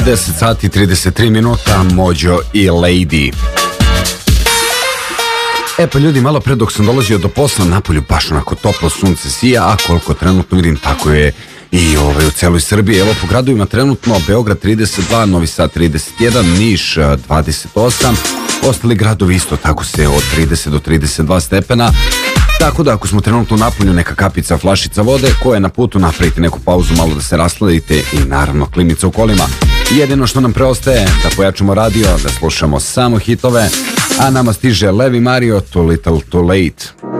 10 sati 33 minuta, Mođo i Lady. E pa ljudi, malo pre dok sam dolazio do posla, napolju baš onako toplo sunce sija, a koliko trenutno vidim tako je i u celoj Srbiji. Evo po gradovima trenutno Beograd 32, Novi Sad 31, Niš 28, ostali gradovi isto tako se od 30 do 32 stepena. Tako da ako smo trenutno napolju, neka kapica, flašica vode, ko je na putu, napravite neku pauzu, malo da se rasladite i naravno klimica u kolima. Jedino što nam preostaje da pojačamo radio, da slušamo samo hitove, a nama stiže Levi Mario, Too Little Too Late.